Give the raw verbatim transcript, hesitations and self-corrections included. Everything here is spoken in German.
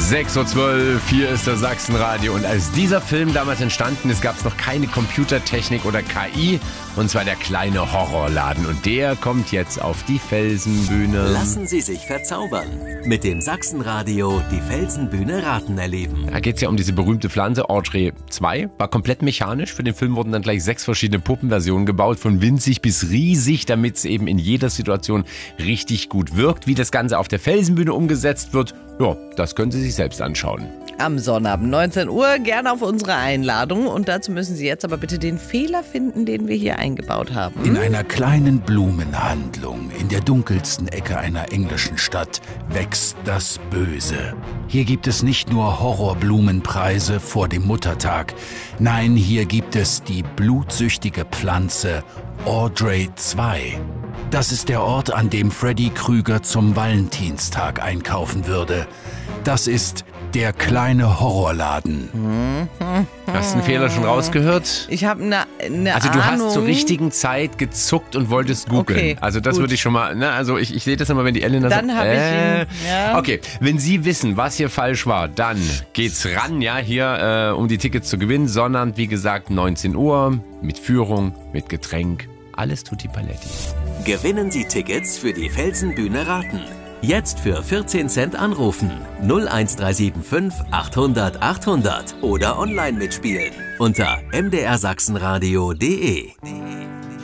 sechs Uhr zwölf, hier ist das Sachsenradio. Und als dieser Film damals entstanden ist, gab es noch keine Computertechnik oder K I. Und zwar der kleine Horrorladen. Und der kommt jetzt auf die Felsenbühne. Lassen Sie sich verzaubern. Mit dem Sachsenradio die Felsenbühne Raten erleben. Da geht es ja um diese berühmte Pflanze, Audrey zwei. War komplett mechanisch. Für den Film wurden dann gleich sechs verschiedene Puppenversionen gebaut. Von winzig bis riesig, damit es eben in jeder Situation richtig gut wirkt. Wie das Ganze auf der Felsenbühne umgesetzt wird, ja, das können Sie sich selbst anschauen. Am Sonnabend neunzehn Uhr, gerne auf unsere Einladung. Und dazu müssen Sie jetzt aber bitte den Fehler finden, den wir hier eingebaut haben. In einer kleinen Blumenhandlung in der dunkelsten Ecke einer englischen Stadt wächst das Böse. Hier gibt es nicht nur Horrorblumenpreise vor dem Muttertag. Nein, hier gibt es die blutsüchtige Pflanze Audrey zwei. Das ist der Ort, an dem Freddy Krüger zum Valentinstag einkaufen würde. Das ist der kleine Horrorladen. Hast du den Fehler schon rausgehört? Ich habe eine ne Also du Ahnung. hast zur richtigen Zeit gezuckt und wolltest googeln. Okay, also das gut. würde ich schon mal, ne, also ich, ich sehe das immer, wenn die Elena Dann sagt, habe äh, ich ihn. Ja. Okay, wenn Sie wissen, was hier falsch war, dann geht's ran, ja, hier, äh, um die Tickets zu gewinnen, sondern wie gesagt neunzehn Uhr, mit Führung, mit Getränk, alles tutti paletti. Gewinnen Sie Tickets für die Felsenbühne Raten. Jetzt für vierzehn Cent anrufen. null eins drei sieben fünf achthundert achthundert oder online mitspielen unter m d r sachsenradio punkt d e.